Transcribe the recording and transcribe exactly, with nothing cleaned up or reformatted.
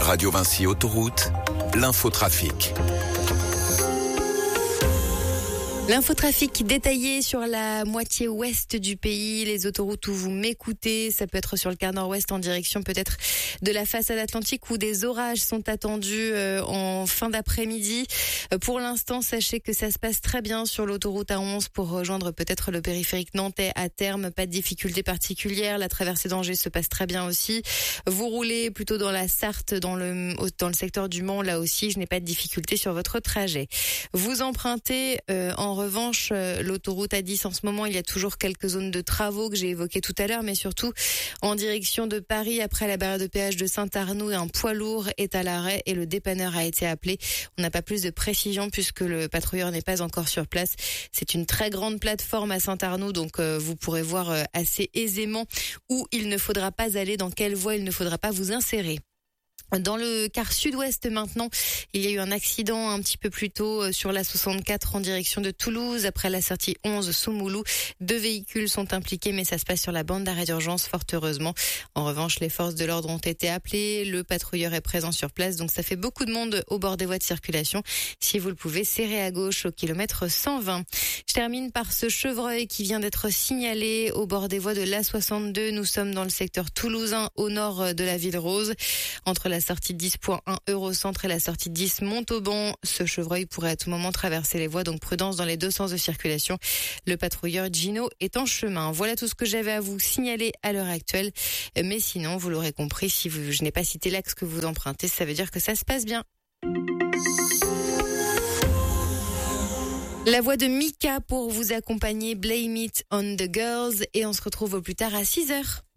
Radio Vinci Autoroute, l'infotrafic. L'infotrafic détaillé sur la moitié ouest du pays, les autoroutes où vous m'écoutez, ça peut être sur le quart nord-ouest en direction peut-être de la façade atlantique où des orages sont attendus euh, en fin d'après-midi. Euh, pour l'instant, sachez que ça se passe très bien sur l'autoroute A onze pour rejoindre peut-être le périphérique nantais à terme, pas de difficultés particulières. La traversée d'Angers se passe très bien aussi. Vous roulez plutôt dans la Sarthe, dans le dans le secteur du Mans, là aussi, je n'ai pas de difficultés sur votre trajet. Vous empruntez euh, en En revanche, l'autoroute A dix, en ce moment, il y a toujours quelques zones de travaux que j'ai évoquées tout à l'heure, mais surtout en direction de Paris, après la barrière de péage de Saint-Arnoux, un poids lourd est à l'arrêt et le dépanneur a été appelé. On n'a pas plus de précision puisque le patrouilleur n'est pas encore sur place. C'est une très grande plateforme à Saint-Arnoux, donc euh, vous pourrez voir euh, assez aisément où il ne faudra pas aller, dans quelle voie il ne faudra pas vous insérer. Dans le quart sud-ouest maintenant, il y a eu un accident un petit peu plus tôt sur la soixante-quatre en direction de Toulouse. Après la sortie onze Soumoulou, deux véhicules sont impliqués, mais ça se passe sur la bande d'arrêt d'urgence, fort heureusement. En revanche, les forces de l'ordre ont été appelées, le patrouilleur est présent sur place, donc ça fait beaucoup de monde au bord des voies de circulation. Si vous le pouvez, serrez à gauche au kilomètre cent vingt. Je termine par ce chevreuil qui vient d'être signalé au bord des voies de l'A soixante-deux. Nous sommes dans le secteur toulousain, au nord de la ville rose, entre la La sortie dix point un Eurocentre et la sortie dix Montauban. Ce chevreuil pourrait à tout moment traverser les voies, donc prudence dans les deux sens de circulation. Le patrouilleur Gino est en chemin. Voilà tout ce que j'avais à vous signaler à l'heure actuelle. Mais sinon, vous l'aurez compris, si vous, je n'ai pas cité l'axe que vous empruntez, ça veut dire que ça se passe bien. La voix de Mika pour vous accompagner, Blame It on the Girls, et on se retrouve au plus tard à six heures.